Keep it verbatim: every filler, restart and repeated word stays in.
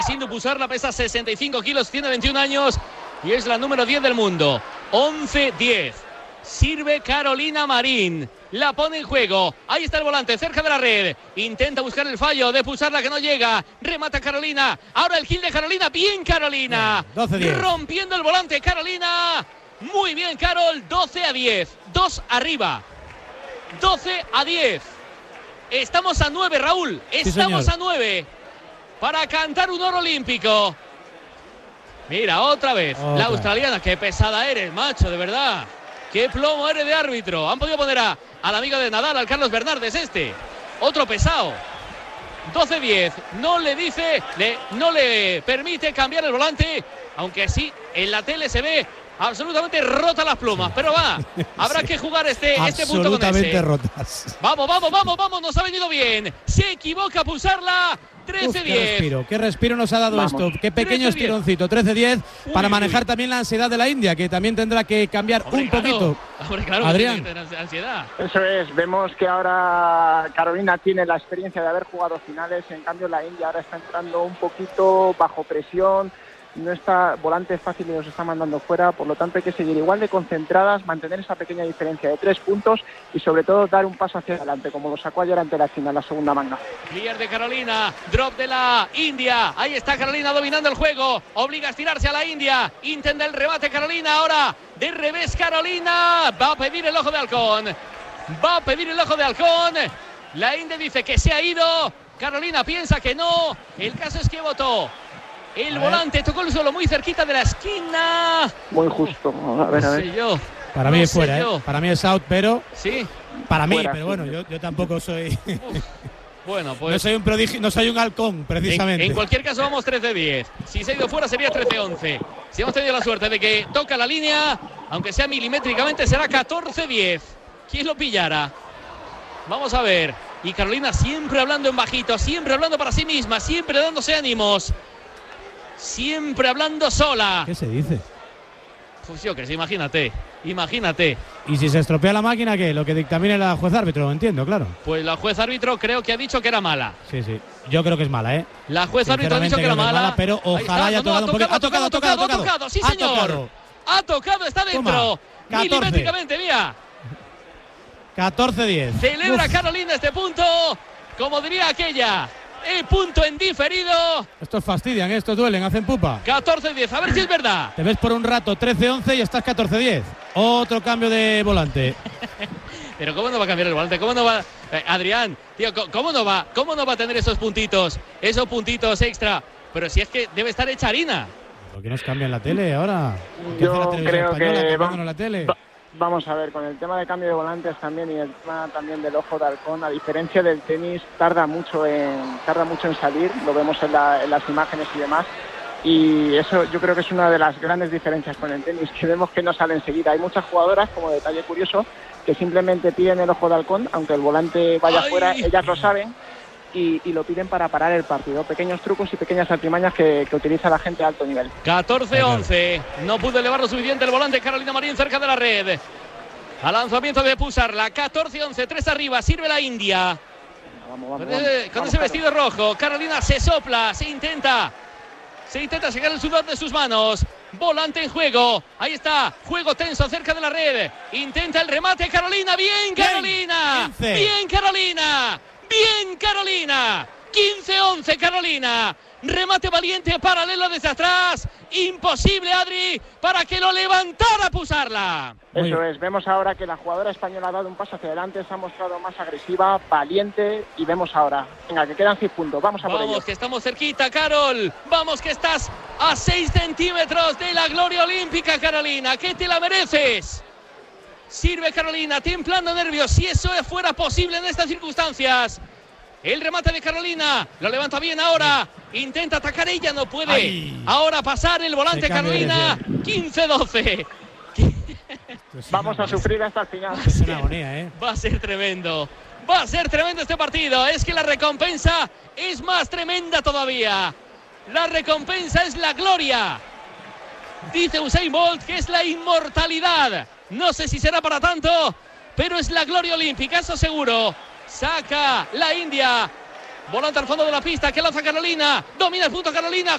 Sindhu Pusarla pesa sesenta y cinco kilos, tiene veintiún años y es la número diez del mundo. once diez. Sirve Carolina Marín. La pone en juego. Ahí está el volante, cerca de la red. Intenta buscar el fallo de Pusarla, que no llega. Remata Carolina. Ahora el kill de Carolina. Bien, Carolina. doce diez. Rompiendo el volante, Carolina. Muy bien, Carol. doce a diez. dos arriba. doce a diez. Estamos a nueve, Raúl. Estamos sí, a nueve. Para cantar un oro olímpico. Mira, otra vez. Otra. La australiana. Qué pesada eres, macho, de verdad. Qué plomo eres de árbitro. Han podido poner a, al amigo de Nadal, al Carlos Bernardes este. Otro pesado. doce diez. No le dice, le, no le permite cambiar el volante. Aunque sí, en la tele se ve absolutamente rota las plumas. Sí. Pero va, habrá sí. que jugar este, este punto con ese. Absolutamente rotas. Vamos, vamos, vamos, vamos. Nos ha venido bien. Se equivoca Pusarla. trece diez. Qué respiro, qué respiro nos ha dado Vamos. esto. Qué pequeño estironcito. trece diez para manejar también la ansiedad de la India, que también tendrá que cambiar Hombre, un claro. poquito. Hombre, claro, Adrián. Ansiedad. Eso es. Vemos que ahora Carolina tiene la experiencia de haber jugado finales. En cambio, la India ahora está entrando un poquito bajo presión. No está, volante es fácil y nos está mandando fuera, por lo tanto hay que seguir igual de concentradas, mantener esa pequeña diferencia de tres puntos y sobre todo dar un paso hacia adelante, como lo sacó ayer ante la China, la segunda manga. Clear de Carolina, drop de la India, ahí está Carolina dominando el juego, obliga a estirarse a la India, intenta el remate Carolina, ahora de revés Carolina, va a pedir el ojo de halcón, va a pedir el ojo de halcón, la India dice que se ha ido, Carolina piensa que no, el caso es que votó. El volante tocó el suelo muy cerquita de la esquina. Muy justo. A ver, a ver. No sé yo. Para mí no es fuera, ¿eh? Para mí es out, pero. Sí. Para mí, fuera, pero bueno, yo, yo tampoco soy. Bueno, pues. No soy un prodigio, no soy un halcón, precisamente. En, en cualquier caso, vamos trece diez. Si se ha ido fuera, sería trece once. Si hemos tenido la suerte de que toca la línea, aunque sea milimétricamente, será catorce diez. ¿Quién lo pillara? Vamos a ver. Y Carolina siempre hablando en bajito, siempre hablando para sí misma, siempre dándose ánimos. Siempre hablando sola. ¿Qué se dice? Pues yo que sé, imagínate, imagínate. ¿Y si se estropea la máquina qué? Lo que dictamine la juez árbitro, lo entiendo, claro. Pues la juez árbitro creo que ha dicho que era mala. Sí, sí, yo creo que es mala, ¿eh? La juez árbitro ha dicho que era mala, mala, pero ojalá haya tocado un poquito. Ha tocado, ha tocado, ha tocado, sí señor. Ha tocado, ha tocado está dentro. Milimétricamente, mira. catorce diez. Celebra Uf. Carolina este punto, como diría aquella. El punto en diferido. Estos fastidian, estos duelen, hacen pupa. catorce diez, a ver si es verdad. Te ves por un rato trece once y estás catorce diez. Otro cambio de volante. Pero ¿cómo no va a cambiar el volante? ¿Cómo no va? Eh, Adrián, tío, ¿cómo no va? ¿Cómo no va a tener esos puntitos? Esos puntitos extra. Pero si es que debe estar hecha harina. ¿Por qué nos cambian la tele ahora? Yo creo que va, la tele? Va, vamos a ver, con el tema de cambio de volantes también y el tema también del ojo de halcón, a diferencia del tenis, tarda mucho en tarda mucho en salir, lo vemos en, la, en las imágenes y demás, y eso yo creo que es una de las grandes diferencias con el tenis, que vemos que no sale enseguida. Hay muchas jugadoras, como detalle curioso, que simplemente piden el ojo de halcón, aunque el volante vaya afuera, ellas lo saben, y, y lo piden para parar el partido. Pequeños trucos y pequeñas artimañas que, que utiliza la gente a alto nivel. catorce once. No pudo elevar lo suficiente el volante Carolina Marín cerca de la red. Al lanzamiento de Pusarla. catorce once. tres arriba. Sirve la India. Vamos, vamos, con ese, con vamos, ese vestido rojo. Carolina se sopla. Se intenta. Se intenta sacar el sudor de sus manos. Volante en juego. Ahí está. Juego tenso cerca de la red. Intenta el remate Carolina. Bien, Carolina. Bien, bien Carolina. Bien, Carolina. quince once, Carolina. Remate valiente paralelo desde atrás. Imposible, Adri, para que lo levantara Pusarla. Eso es. Vemos ahora que la jugadora española ha dado un paso hacia adelante. Se ha mostrado más agresiva, valiente. Y vemos ahora. Venga, que quedan seis puntos. Vamos a por ello. Vamos, que estamos cerquita, Carol. Vamos, que estás a seis centímetros de la gloria olímpica, Carolina. Que te la mereces. Sirve Carolina, templando nervios, si eso fuera posible en estas circunstancias. El remate de Carolina, lo levanta bien ahora, intenta atacar ella, no puede. Ay. Ahora pasar el volante Carolina, quince doce. Vamos a sufrir hasta el final. Es una agonía, ¿eh? Va a ser tremendo, va a ser tremendo este partido. Es que la recompensa es más tremenda todavía. La recompensa es la gloria. Dice Usain Bolt que es la inmortalidad. No sé si será para tanto, pero es la gloria olímpica, eso seguro. Saca la India Volante al fondo de la pista, que lanza Carolina. Domina el punto Carolina.